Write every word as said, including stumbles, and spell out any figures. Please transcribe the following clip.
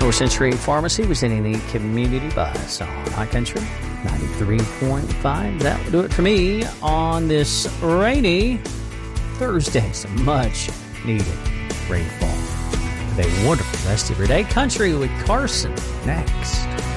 North Century Pharmacy was in the community bus on High Country ninety-three point five. That will do it for me on this rainy Thursday. Some much needed rainfall. Have a wonderful rest of your day. Country with Carson next.